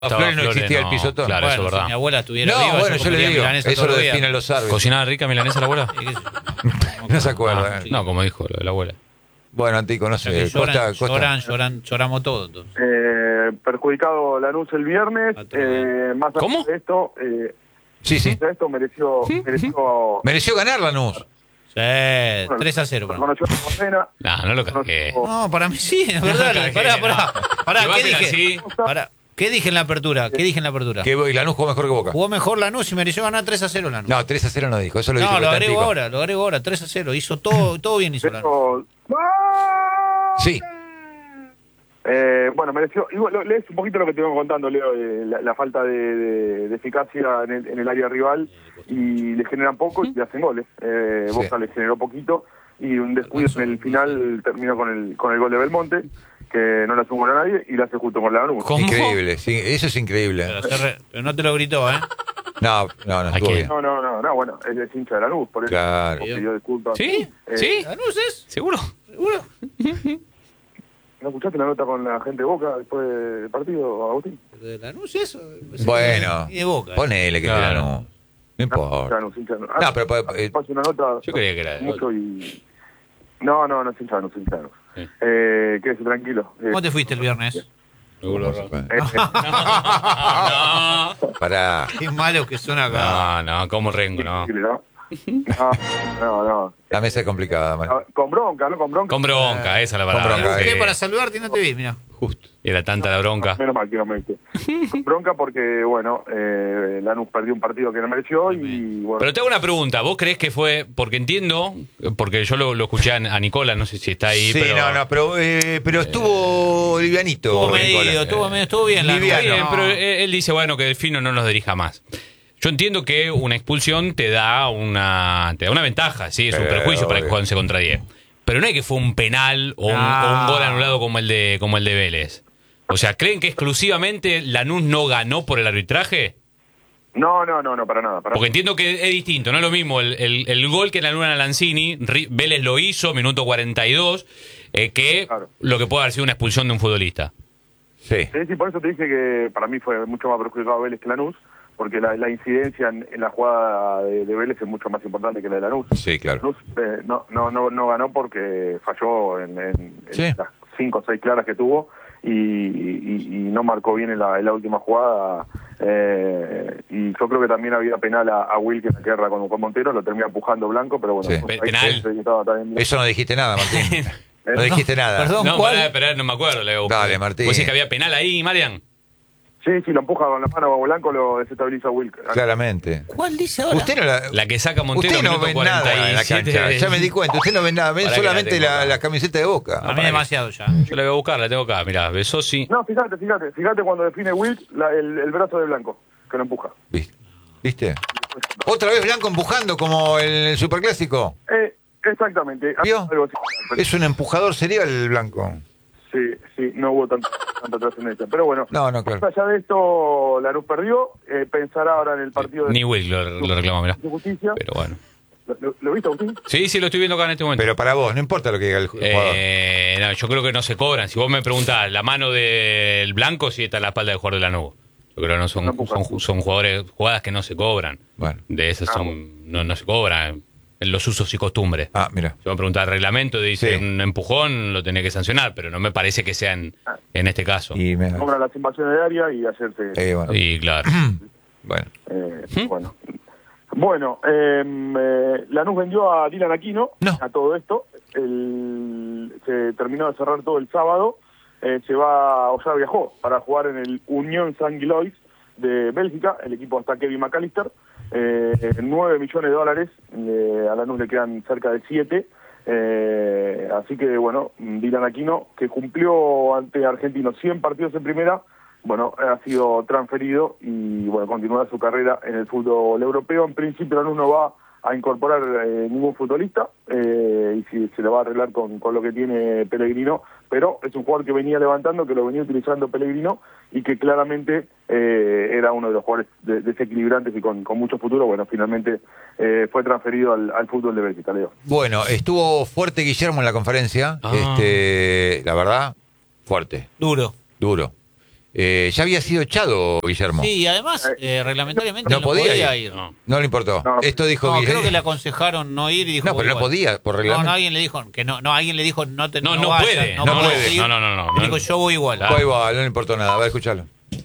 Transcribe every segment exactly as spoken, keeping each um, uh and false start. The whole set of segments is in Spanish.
Flores no existía no, el pisotón. Claro, Bueno, eso es si verdad. mi abuela estuviera No, viva, bueno, yo le comería digo, milanesa eso todos lo los días. definen los árbitros. ¿Cocinaba rica milanesa la abuela? Sí, qué sé yo. No se acuerda. Ah, no, como dijo lo de la abuela. Bueno, Antico, no O sea sé. que lloran, Costa, Costa. lloran, lloran, lloramos todo entonces. Eh, perjudicado Lanús el viernes. Ah, tremendo. Eh, más allá ¿Cómo? de esto, eh, Sí, sí. más allá de esto mereció, mereció Mereció ganar Lanús. Sí, tres a cero. para mí. reconoció la condena. No, no lo cagué. No, para mí sí, es verdad. No, Pará, pará. Pará, Que ¿qué bajen dije? así. Pará, ¿qué dije en la apertura? ¿Qué dije en la apertura? Que Lanús jugó mejor que Boca. Jugó mejor Lanús y mereció ganar tres a cero Lanús. No, tres a cero no dijo. Eso lo dijo No, lo Costa agrego Antico. ahora, lo agrego ahora, tres a cero. Hizo todo, todo bien hizo Lanús. Pero, Sí. Eh, bueno, mereció. Igual, lo- lees un poquito lo que te vengo contando, Leo, de la, la falta de, de- de eficacia en el, en el área rival y le generan poco y le hacen goles. Eh, Sí. Boca le generó poquito y un descuido en el final terminó con el con el gol de Belmonte, que no le hace un gol a nadie y le hace justo con la Lanús. ¿Cómo? Increíble. Sí, eso es increíble. Pero, se re- pero no te lo gritó, ¿eh? No, no, no, ¿A estuvo quién? bien. No, no, no, no, bueno, es, es hincha de Lanús, por eso Claro. pidió disculpas. ¿Sí? Eh, ¿Sí? ¿Lanús es? ¿Seguro? ¿Seguro? ¿No escuchaste la nota con la gente de Boca después del partido, Agustín? ¿De Lanús eso? Bueno, Y de Boca. ¿eh? ponele que Claro. es Lanús. No importa. Lanús, hincha de Lanús. No, pero, pero, eh, Pasa una nota. Yo creía que era de mucho y no, no, no es hincha de Lanús, hincha de Lanús. Sí. Eh, quédese tranquilo. Eh, ¿Cómo te fuiste el viernes? Seguro. eh, No, Pará. Qué malo que son acá. no, no, como Rengo, no. ¿no? No, no, no. La mesa es complicada, man. Ah, Con bronca, ¿no? Con bronca. Con bronca, esa es la Con palabra. bronca, sí. ¿Qué? Para saludarte y no te vi, mira. Justo. Era tanta la bronca. Menos mal que no me viste. Con bronca porque, bueno, eh, Lanús perdió un partido que no mereció y, bueno. Pero te hago una pregunta, ¿vos creés que fue, porque entiendo, porque yo lo, lo escuché a, a Nicola, no sé si está ahí, Sí, pero... no, no, pero, eh, pero estuvo livianito. Estuvo Nicola. medio, estuvo medio, estuvo bien. Lanús. Liviano. Está bien, No. pero él, él dice, bueno, que Delfino no nos dirija más. Yo entiendo que una expulsión te da una te da una ventaja, sí, es un Eh, perjuicio para que obvio. jueguen once contra diez. Pero no es que fue un penal o un, No. o un gol anulado como el de como el de Vélez. O sea, ¿creen que exclusivamente Lanús no ganó por el arbitraje? No, no, no, no, para nada. Para Porque entiendo que es distinto, no es lo mismo el, el, el gol que le anulan a Lanzini, Ri- Vélez lo hizo, minuto cuarenta y dos, eh, que Claro. lo que puede haber sido una expulsión de un futbolista. Sí. Sí, sí, por eso te dije que para mí fue mucho más perjudicado Vélez que Lanús, porque la, la incidencia en, en la jugada de, de Vélez es mucho más importante que la de Lanús. Sí, claro. Lanús eh, no, no, no, no ganó porque falló en, en- en Sí. las cinco o seis claras que tuvo y, y- y no marcó bien en la, en la última jugada. Eh, y yo creo que también había penal a, a Will que se queda con, con Montero, lo termina empujando Blanco, pero bueno. Sí. ahí Pe- se- penal. se estaba también- Eso no dijiste nada, Martín. No Eh, dijiste nada. perdón. No, ¿cuál? pará, esperá, no me acuerdo. Le Dale, Martín. ¿Vos decís que había penal ahí, Marian? Sí, sí, lo empuja con la mano a Blanco, lo desestabiliza a Will. Claramente. ¿Cuál dice ahora? Usted no la... La que saca Montero Usted no minuto ve nada en la cuarenta y siete. cancha. Ya me di cuenta. Usted no ve nada. Ve Pará que la solamente tengo la, acá. la camiseta de Boca. A mí demasiado ya. Yo la voy a buscar, la tengo acá. Mirá, Besosi. No, fíjate, fíjate, fíjate cuando define Will la- el, el brazo de Blanco, que lo empuja. ¿Viste? ¿Viste? Otra vez Blanco empujando como el, el Superclásico. Eh, exactamente. ¿Vio? Algo así. Es un empujador serial el Blanco. Sí, sí, no hubo tanta, tanta trascendencia. Pero bueno, No, no, claro. más allá de esto, Lanús perdió. Eh, pensará ahora en el partido de Ni Will lo, lo reclama, mirá. de justicia. Pero bueno. ¿Lo, lo, lo viste, Agustín? Sí, sí, lo estoy viendo acá en este momento. Pero para vos, no importa lo que diga el jugador. Eh, no, yo creo que no se cobran. Si vos me preguntás, la mano del Blanco sí está en la espalda del jugador de Lanús. Yo creo que no son, son, son jugadores, jugadas que no se cobran. Bueno. De esas Ah, son, no, no se cobran en los usos y costumbres. Ah, mira. Si me preguntás el reglamento, dice Sí. un empujón, lo tenés que sancionar, pero no me parece que sea en, en este caso. Y, Y me... Cobra las invasiones de área y hacerse. Eh, bueno. claro. Bueno. Eh, Bueno, bueno eh, eh, Lanús vendió a Dylan Aquino No. a todo esto. El, se terminó de cerrar todo el sábado. Eh, se va, o ya viajó para jugar en el Unión Saint-Gilloise de Bélgica. El equipo está Kevin McAllister. Eh, nueve millones de dólares. Eh, a Lanús le quedan cerca de siete. Eh, así que, bueno, Dylan Aquino, que cumplió ante Argentinos cien partidos en primera, bueno, ha sido transferido y, bueno, continúa su carrera en el fútbol europeo. En principio, Lanús no va a incorporar eh, ningún futbolista eh, y si se le va a arreglar con, con lo que tiene Pellegrino, pero es un jugador que venía levantando, que lo venía utilizando Pellegrino y que claramente eh, era uno de los jugadores de- desequilibrantes y con, con mucho futuro. Bueno, finalmente eh, fue transferido al, al fútbol de Bélgica, Leo. Bueno, estuvo fuerte Guillermo en la conferencia. Ah. Este, la verdad, fuerte, Duro. duro. Eh, ya había sido echado, Guillermo. Sí, y además, eh, reglamentariamente No no, podía podía ir. ir. No. No le importó. No. Esto dijo No, Guillermo. creo que le aconsejaron no ir y dijo. No, pero no bueno. podía, por No, reglamento. no, alguien le dijo que no, no, alguien le dijo no te No, no, no vayas, puede, no, no podés puede. ir. No, no, no, no. Y dijo, yo voy igual. Fue igual, no le importó nada. A ver, escuchalo.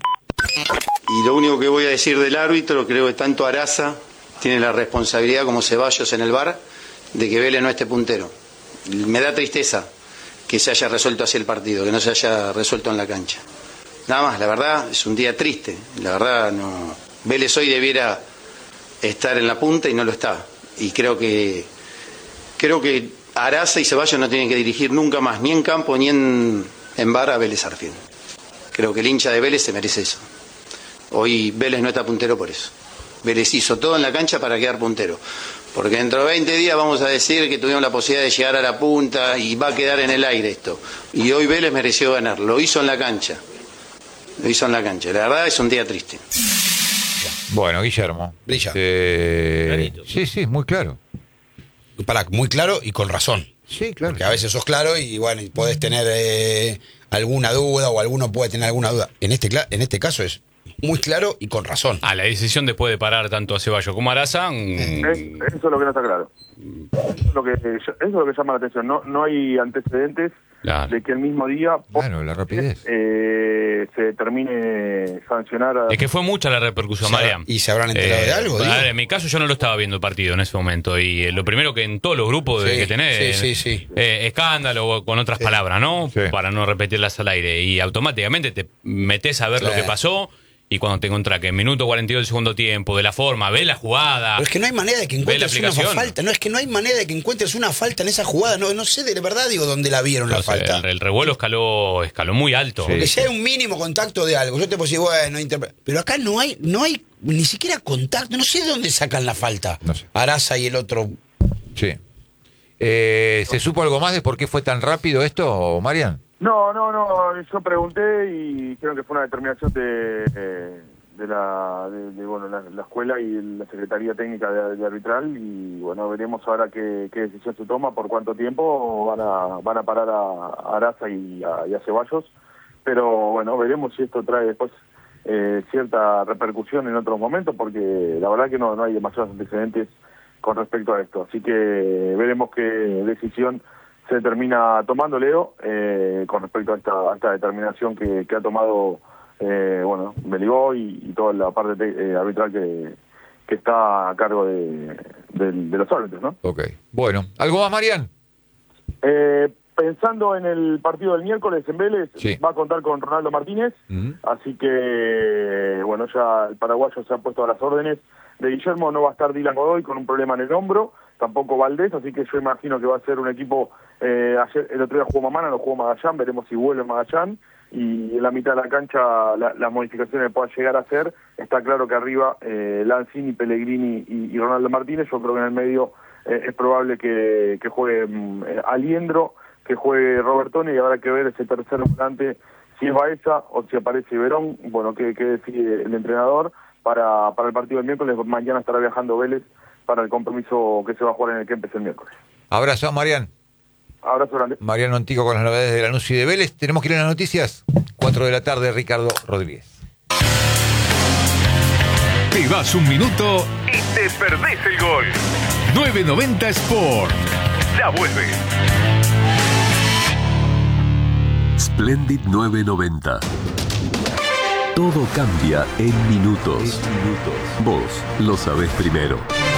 Y lo único que voy a decir del árbitro, creo que tanto Araza tiene la responsabilidad como Ceballos en el V A R de que Vélez no esté puntero. Me da tristeza que se haya resuelto así el partido, que no se haya resuelto en la cancha. Nada más, la verdad es un día triste. La verdad, no. Vélez hoy debiera estar en la punta y no lo está. Y creo que creo que Araza y Ceballos no tienen que dirigir nunca más, ni en campo ni en, en V A R a Vélez Sarsfield. Creo que el hincha de Vélez se merece eso. Hoy Vélez no está puntero por eso. Vélez hizo todo en la cancha para quedar puntero. Porque dentro de veinte días vamos a decir que tuvimos la posibilidad de llegar a la punta y va a quedar en el aire esto. Y hoy Vélez mereció ganar. Lo hizo en la cancha. Lo hizo en la cancha. La verdad es un día triste. Bueno, Guillermo. Brilla. Eh, Clarito. sí, sí, muy claro. Para, muy claro y con razón. Sí, claro. Porque a veces sos claro y bueno, y podés tener eh, alguna duda o alguno puede tener alguna duda. En este, cla- en este caso es muy claro y con razón. Ah, la decisión después de parar tanto a Ceballos como a Araza. Es- mm, eso es lo que no está claro. Eso es lo que, eso es lo que llama la atención. No, no hay antecedentes Claro. de que el mismo día Claro, la rapidez. eh, se termine sancionar a... Es que fue mucha la repercusión, Se habrá- Mariam. ¿y se habrán enterado de algo, a digo? ver, en mi caso yo no lo estaba viendo el partido en ese momento. Y eh, lo primero que en todos los grupos de Sí, que tenés, sí, sí, sí. eh, escándalo o con otras palabras, ¿no? Sí. Para no repetirlas al aire. Y automáticamente te metes a ver lo Sí. que pasó. Y cuando te encontrás que en minuto cuarenta y dos del segundo tiempo, de la forma, ve la jugada. Pero es que no hay manera de que Ve la encuentres una aplicación. falta. No, es que no hay manera de que encuentres una falta en esa jugada. No, no sé de verdad, digo, dónde la vieron la Entonces, falta. el, el revuelo escaló, escaló muy alto. Sí. Que si hay un mínimo contacto de algo, yo te puedo decir, bueno, interpre- pero acá no hay, no hay ni siquiera contacto. No sé de dónde sacan la falta. No sé. Araza y el otro. Sí. Eh, ¿Se supo algo más de por qué fue tan rápido esto, Marian? No, no, no, yo pregunté y creo que fue una determinación de, eh, de la de, de, bueno la, la escuela y la Secretaría Técnica de, de Arbitral y bueno, veremos ahora qué, qué decisión se toma, por cuánto tiempo van a van a parar a, a Araza y a, y a Ceballos, pero bueno, veremos si esto trae después eh, cierta repercusión en otros momentos, porque la verdad que no, no hay demasiados antecedentes con respecto a esto, así que veremos qué decisión se termina tomando, Leo, eh, con respecto a esta, a esta determinación que, que ha tomado eh, bueno, Beligó y, y toda la parte de, eh, arbitral que, que está a cargo de, de, de los árbitros, ¿no? Ok. Bueno, ¿algo más, Marian? Eh, pensando en el partido del miércoles en Vélez, Sí. va a contar con Ronaldo Martínez, Ujú. así que, bueno, ya el paraguayo se ha puesto a las órdenes de Guillermo, no va a estar Dylan Godoy con un problema en el hombro, tampoco Valdés, así que yo imagino que va a ser un equipo, eh, ayer, el otro día jugó Mamana, no jugó Magallán, veremos si vuelve Magallán, y en la mitad de la cancha la, las modificaciones que puedan llegar a hacer, está claro que arriba eh, Lanzini, Pellegrini y, y Ronaldo Martínez, yo creo que en el medio eh, es probable que, que juegue mm, eh, Aliendro, que juegue Robertone, y habrá que ver ese tercer volante, si es Baeza o si aparece Verón, bueno, que, que decide el entrenador para, para el partido del miércoles. Mañana estará viajando Vélez para el compromiso que se va a jugar en el Kempes el miércoles. Abrazo, Marian. Abrazo grande. Mariano Antico con las novedades de Lanús y de Vélez. Tenemos que ir a las noticias. cuatro de la tarde, Ricardo Rodríguez. Te vas un minuto y te perdés el gol. novecientos noventa Sport. Ya vuelve. Splendid novecientos noventa. Todo cambia en minutos. Vos lo sabés primero.